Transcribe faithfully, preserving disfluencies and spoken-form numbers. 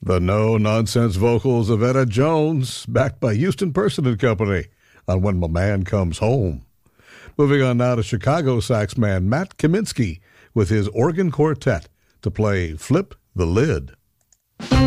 The no-nonsense vocals of Etta Jones, backed by Houston Person and Company, on When My Man Comes Home. Moving on now to Chicago sax man Matt Kaminsky with his organ quartet to play Flip the Lid.